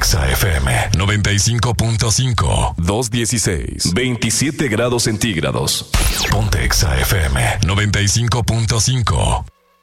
Exa FM 95.5. 216. 27 grados centígrados. Ponte Exa FM 95.5.